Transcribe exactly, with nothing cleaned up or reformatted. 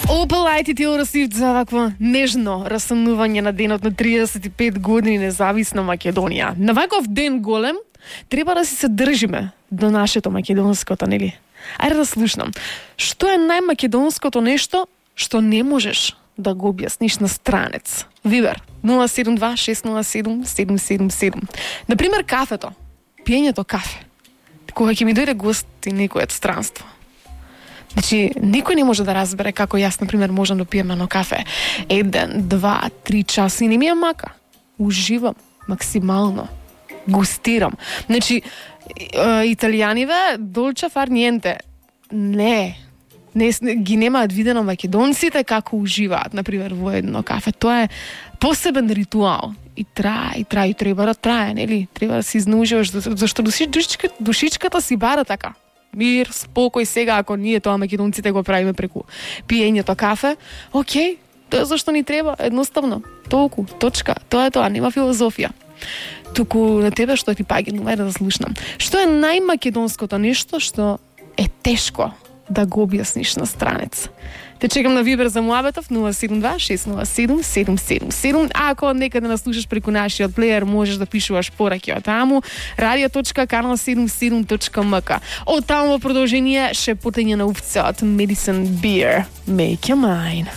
Опалајте ти орасив за вакво нежно расамнување на денот на триесет и пет години независна Македонија. На ваков ден голем треба да си се држиме до нашето македонското, нели? Ајде да слушнам. Што е најмакедонското нешто што не можеш да го објасниш на странец? Вибер нула седум два шест нула седум седум седум седум. Например, кафето. Пиењето кафе. Кога ќе ми дојде гост и некој од странство. Значи, никој не може да разбере како јас, например, можам да пием едно кафе еден, два, три часа и не ми е мака. Уживам максимално. Густирам. Значи, италијаниве долче фар ниенте. Не. Не, ги немаат видено македонците како уживаат, например, во едно кафе. Тоа е посебен ритуал. И трае, и трае, и треба да трае, нели? Треба да се изнуживаш, зашто душичката, душичката си бара така. Мир, спокој сега, ако ние тоа македонците го правиме преку пиењето кафе, окей, тоа зашто ни треба, едноставно, толку, точка, тоа е тоа, нема филозофија. Туку на тебе што ти паѓа, но да слушнам. Што е најмакедонското нешто што е тешко да го објасниш на странец? Те чекам на Вибер за муабетов нула седум два шест нула седум седум седум седум. А ако некаде нас слушаш преку нашиот плеер, можеш да пишуваш пораки од таму радио точка канал седумдесет и седум точка ем ка. Од таму во продолжение шепотење на овце од Medicine Beer. Make your mind.